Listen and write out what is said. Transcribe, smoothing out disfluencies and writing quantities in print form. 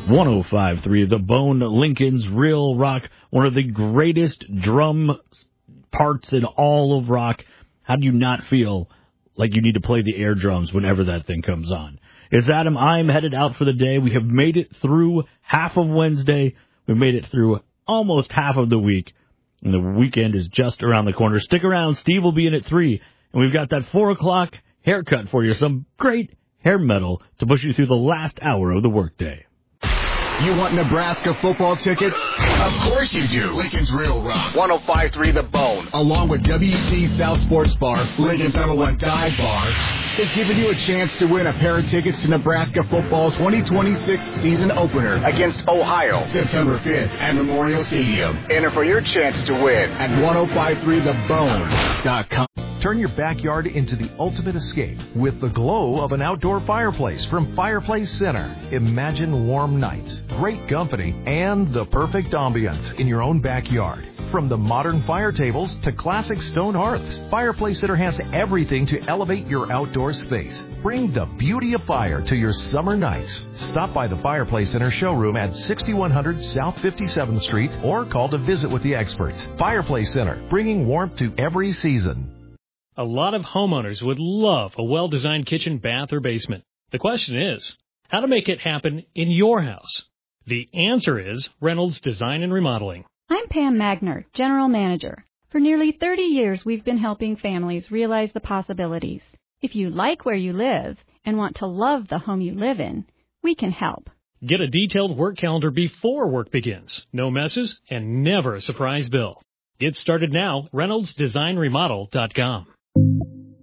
105.3 The Bone, Lincoln's Real Rock, one of the greatest drum parts in all of rock. How do you not feel like you need to play the air drums whenever that thing comes on? It's Adam. I'm headed out for the day. We have made it through half of Wednesday. We've made it through almost half of the week, and the weekend is just around the corner. Stick around. Steve will be in at 3, and we've got that 4 o'clock haircut for you. Some great hair metal to push you through the last hour of the workday. You want Nebraska football tickets? Of course you do. Lincoln's Real Rock. 105.3 The Bone. Along with WC South Sports Bar, Lincoln's #1 dive bar, is giving you a chance to win a pair of tickets to Nebraska football's 2026 season opener against Ohio, September 5th at Memorial Stadium. Enter for your chance to win at 1053thebone.com. Turn your backyard into the ultimate escape with the glow of an outdoor fireplace from Fireplace Center. Imagine warm nights, great company, and the perfect ambience in your own backyard. From the modern fire tables to classic stone hearths, Fireplace Center has everything to elevate your outdoor space. Bring the beauty of fire to your summer nights. Stop by the Fireplace Center showroom at 6100 South 57th Street or call to visit with the experts. Fireplace Center, bringing warmth to every season. A lot of homeowners would love a well-designed kitchen, bath, or basement. The question is, how to make it happen in your house? The answer is Reynolds Design and Remodeling. I'm Pam Magner, General Manager. For nearly 30 years, we've been helping families realize the possibilities. If you like where you live and want to love the home you live in, we can help. Get a detailed work calendar before work begins. No messes and never a surprise bill. Get started now, ReynoldsDesignRemodel.com.